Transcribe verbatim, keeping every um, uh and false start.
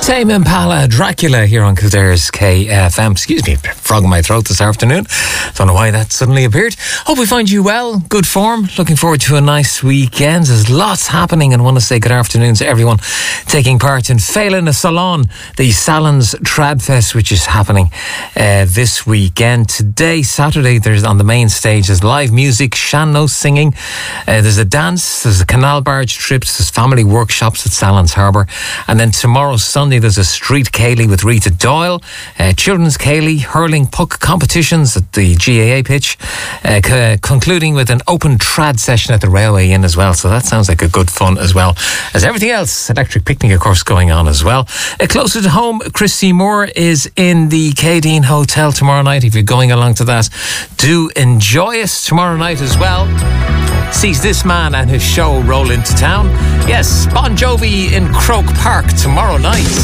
Tame Impala, Dracula here on Kildare's K F M. Excuse me, frog in my throat this afternoon. Don't know why that suddenly appeared. Hope we find you well, good form. Looking forward to a nice weekend. There's lots happening, and I want to say good afternoon to everyone taking part in Phelan Salon, the Salons Tradfest, which is happening uh, this weekend. Today, Saturday, there's on the main stage, there's live music, Shanno singing, uh, there's a dance, there's a canal barge trips, there's family workshops at Salons Harbour, and then tomorrow, Sunday, there's a street Ceilidh with Rita Doyle, uh, children's Ceilidh, hurling puck competitions at the G A A pitch, uh, c- concluding with an open trad session at the Railway Inn as well. So that sounds like a good fun as well as everything else. Electric Picnic, of course, going on as well. Uh, closer to home, Christy Moore is in the Cadine Hotel tomorrow night. If you're going along to that, do enjoy it tomorrow night as well. Sees this man and his show roll into town. Yes, Bon Jovi in Croke Park tomorrow night.